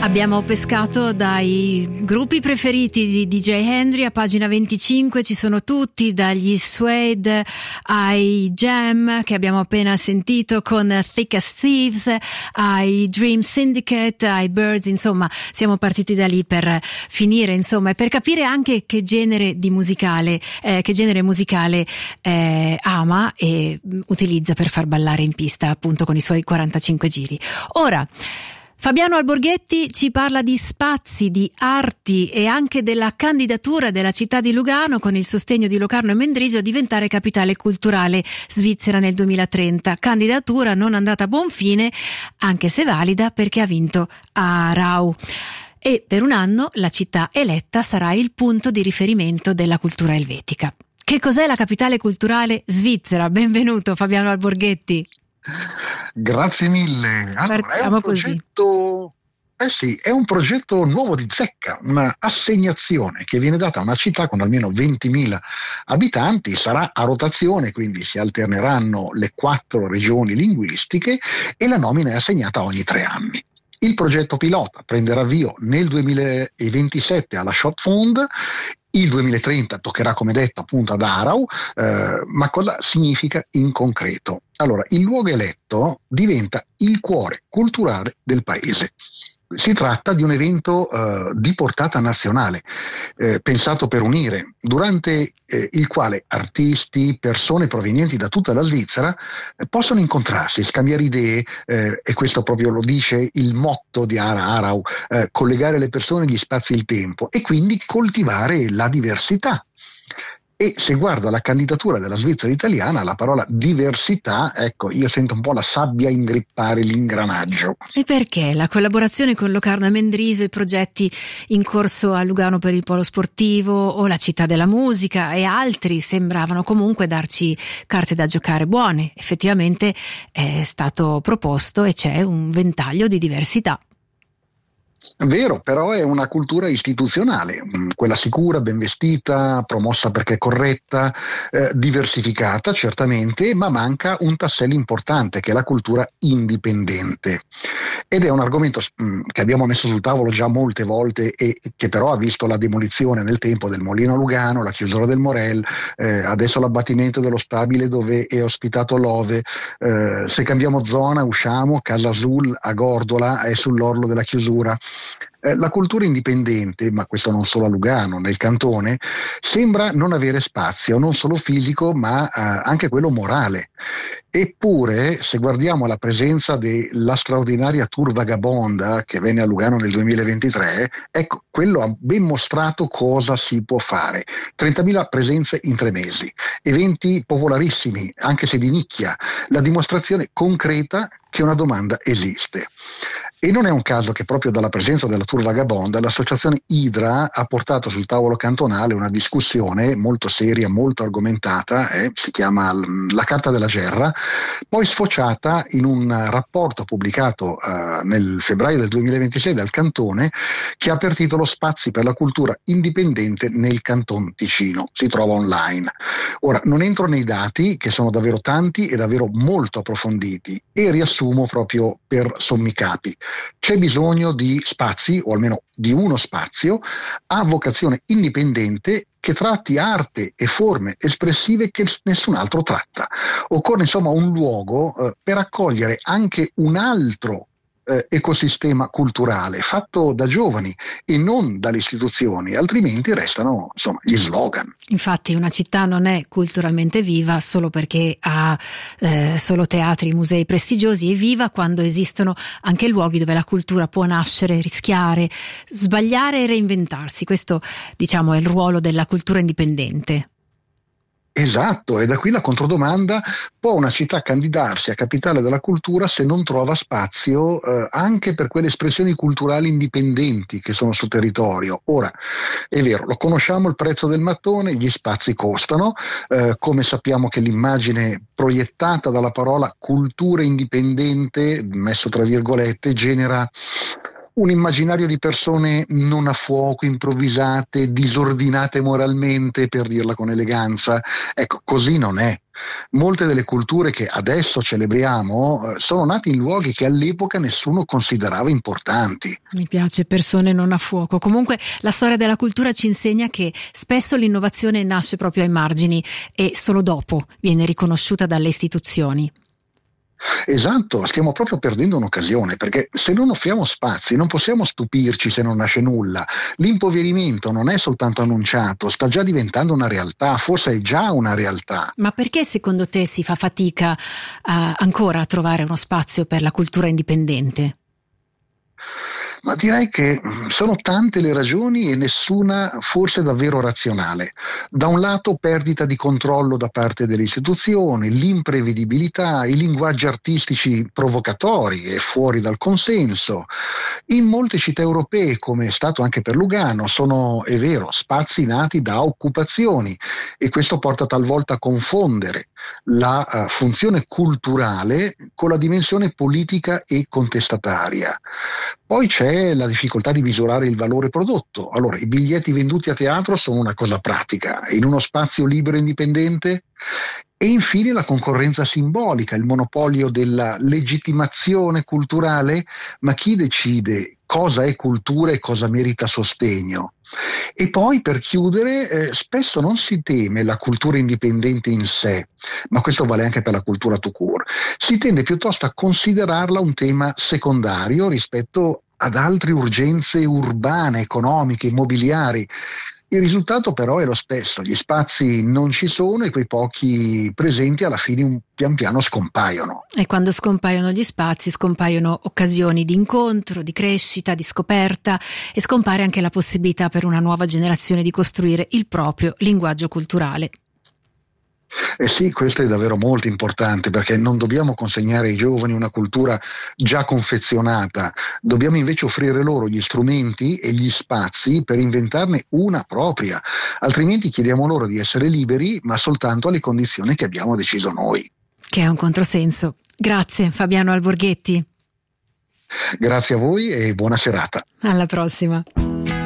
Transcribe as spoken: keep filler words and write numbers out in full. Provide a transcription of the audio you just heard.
Abbiamo pescato dai gruppi preferiti di D J Henry. A pagina venticinque ci sono tutti, dagli Suede ai Jam che abbiamo appena sentito con Thick as Thieves, ai Dream Syndicate, ai Birds. Insomma, siamo partiti da lì per finire, insomma, e per capire anche che genere di musicale eh, che genere musicale eh, ama e utilizza per far ballare in pista, appunto con i suoi quarantacinque giri. Ora Fabiano Alborghetti ci parla di spazi, di arti e anche della candidatura della città di Lugano, con il sostegno di Locarno e Mendrisio, a diventare capitale culturale svizzera nel duemilatrenta. Candidatura non andata a buon fine, anche se valida, perché ha vinto Aarau. E per un anno la città eletta sarà il punto di riferimento della cultura elvetica. Che cos'è la capitale culturale svizzera? Benvenuto Fabiano Alborghetti. Grazie mille. Allora, Partiamo è un progetto, così. Eh sì, è un progetto nuovo di zecca, una assegnazione che viene data a una città con almeno ventimila abitanti, sarà a rotazione, quindi si alterneranno le quattro regioni linguistiche e la nomina è assegnata ogni tre anni. Il progetto pilota prenderà avvio nel duemilaventisette alla Shop Fund. Il duemilatrenta toccherà, come detto, appunto ad Aarau, eh, ma cosa significa in concreto? Allora, il luogo eletto diventa il cuore culturale del paese. Si tratta di un evento eh, di portata nazionale, eh, pensato per unire, durante eh, il quale artisti, persone provenienti da tutta la Svizzera eh, possono incontrarsi, scambiare idee, eh, e questo proprio lo dice il motto di Aarau, eh, collegare le persone, gli spazi e il tempo, e quindi coltivare la diversità. E se guardo la candidatura della Svizzera italiana, la parola diversità, ecco, io sento un po' la sabbia ingrippare l'ingranaggio. E perché? La collaborazione con Locarno e Mendrisio, i progetti in corso a Lugano per il polo sportivo o la città della musica e altri sembravano comunque darci carte da giocare buone. Effettivamente è stato proposto e c'è un ventaglio di diversità. Vero, però è una cultura istituzionale, quella sicura, ben vestita, promossa perché corretta, eh, diversificata certamente, ma manca un tassello importante che è la cultura indipendente. Ed è un argomento mh, che abbiamo messo sul tavolo già molte volte e che però ha visto la demolizione nel tempo del Molino Lugano, la chiusura del Morel, eh, adesso l'abbattimento dello stabile dove è ospitato l'Ove, eh, se cambiamo zona usciamo, Casa Azul a Gordola è sull'orlo della chiusura. Eh, la cultura indipendente, ma questo non solo a Lugano, nel cantone, sembra non avere spazio, non solo fisico, ma eh, anche quello morale. Eppure, se guardiamo la presenza della straordinaria Tour Vagabonda che venne a Lugano nel duemilaventitré, ecco, quello ha ben mostrato cosa si può fare. trentamila presenze in tre mesi, eventi popolarissimi, anche se di nicchia, la dimostrazione concreta che una domanda esiste. E non è un caso che proprio dalla presenza della Tour Vagabonda l'associazione Idra ha portato sul tavolo cantonale una discussione molto seria, molto argomentata, eh, si chiama La Carta della Gerra, poi sfociata in un rapporto pubblicato eh, nel febbraio del duemilaventisei dal Cantone, che ha per titolo Spazi per la cultura indipendente nel Canton Ticino. Si trova online. Ora, non entro nei dati, che sono davvero tanti e davvero molto approfonditi, e riassumo proprio per sommi capi. C'è bisogno di spazi, o almeno di uno spazio, a vocazione indipendente che tratti arte e forme espressive che nessun altro tratta. Occorre insomma un luogo eh, per accogliere anche un altro eh, ecosistema culturale fatto da giovani e non dalle istituzioni, altrimenti restano insomma gli slogan. Infatti una città non è culturalmente viva solo perché ha eh, solo teatri, musei prestigiosi, è viva quando esistono anche luoghi dove la cultura può nascere, rischiare, sbagliare e reinventarsi. Questo, diciamo, è il ruolo della cultura indipendente. Esatto, e da qui la controdomanda: può una città candidarsi a capitale della cultura se non trova spazio eh, anche per quelle espressioni culturali indipendenti che sono sul territorio? Ora, è vero, lo conosciamo il prezzo del mattone, gli spazi costano, eh, come sappiamo che l'immagine proiettata dalla parola cultura indipendente, messo tra virgolette, genera un immaginario di persone non a fuoco, improvvisate, disordinate moralmente, per dirla con eleganza. Ecco, così non è. Molte delle culture che adesso celebriamo eh, sono nate in luoghi che all'epoca nessuno considerava importanti. Mi piace, persone non a fuoco. Comunque la storia della cultura ci insegna che spesso l'innovazione nasce proprio ai margini e solo dopo viene riconosciuta dalle istituzioni. Esatto, stiamo proprio perdendo un'occasione, perché se non offriamo spazi non possiamo stupirci se non nasce nulla. L'impoverimento non è soltanto annunciato, sta già diventando una realtà, forse è già una realtà. Ma perché secondo te si fa fatica a, ancora a trovare uno spazio per la cultura indipendente? Ma direi che sono tante le ragioni e nessuna forse davvero razionale. Da un lato perdita di controllo da parte delle istituzioni, l'imprevedibilità, i linguaggi artistici provocatori e fuori dal consenso. In molte città europee, come è stato anche per Lugano, sono, è vero, spazi nati da occupazioni e questo porta talvolta a confondere la uh, funzione culturale con la dimensione politica e contestataria. Poi c'è la difficoltà di misurare il valore prodotto. Allora, i biglietti venduti a teatro sono una cosa pratica, in uno spazio libero e indipendente. E infine la concorrenza simbolica, il monopolio della legittimazione culturale, ma chi decide cosa è cultura e cosa merita sostegno? E poi, per chiudere, eh, spesso non si teme la cultura indipendente in sé, ma questo vale anche per la cultura tout court. Si tende piuttosto a considerarla un tema secondario rispetto ad altre urgenze urbane, economiche, immobiliari. Il risultato però è lo stesso, gli spazi non ci sono e quei pochi presenti alla fine un pian piano scompaiono. E quando scompaiono gli spazi scompaiono occasioni di incontro, di crescita, di scoperta e scompare anche la possibilità per una nuova generazione di costruire il proprio linguaggio culturale. Eh sì, questo è davvero molto importante, perché non dobbiamo consegnare ai giovani una cultura già confezionata, dobbiamo invece offrire loro gli strumenti e gli spazi per inventarne una propria, altrimenti chiediamo loro di essere liberi, ma soltanto alle condizioni che abbiamo deciso noi. Che è un controsenso. Grazie Fabiano Alborghetti. Grazie a voi e buona serata. Alla prossima.